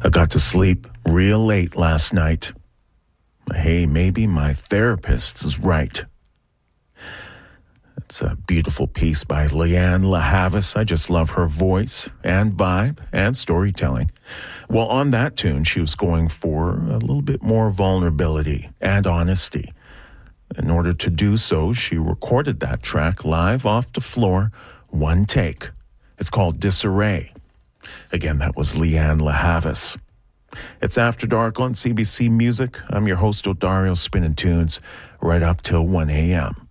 I got to sleep real late last night. Hey, maybe my therapist is right. It's a beautiful piece by Lianne La Havas. I just love her voice and vibe and storytelling. Well, on that tune, she was going for a little bit more vulnerability and honesty. In order to do so, she recorded that track live off the floor, one take. It's called Disarray. Again, that was Lianne La Havas. It's After Dark on CBC Music. I'm your host, Odario, spinning tunes right up till 1 a.m.